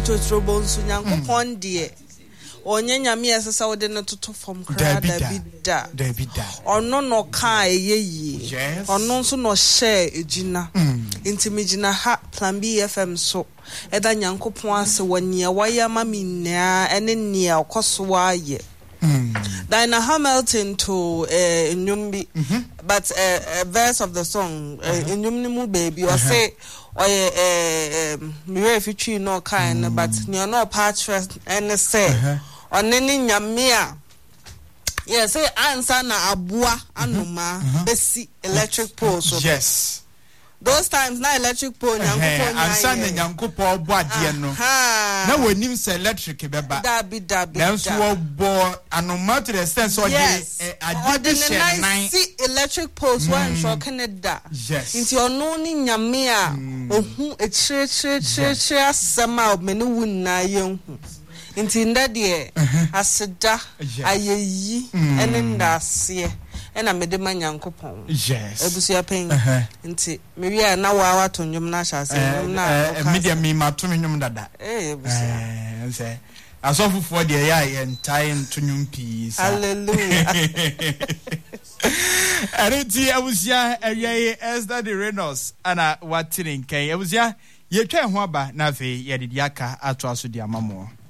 ototro so nyankopon de onye nyame esesa wo de no toto fom kra Davida ono no ka eyeyi ono so no share ejina intimigina ha Plan B FM so eda nyankopon ase wonye wayama minna ene ne akoso aye Diana Hamilton to Nyumbi but a verse of the song Nyumnimu baby or say me feature no kind but you know patch and say on any nyamia yes say answer na abua anoma besi electric pole so yes those times na electric pole nyankopon answer na nyankopon boade no na wonim say electric beba dabi na so wo bo anoma to the sense of the see electric poles one for Canada yes into ono ni nyame a ohu echire asema meni wunna yehu into ndade aseda ayeyi ene ndase ena medema nyankopon yes ebusia pen nti mewi na wa to nyum na hyase nyum na media me mato nyum dada ebusia say asofufo de ya entai to nyum pi hallelujah areti ebusia eyeye Esther de Reynolds ana watirin kan ebusia yetwa ho aba na fe yedidi aka ato aso di amamo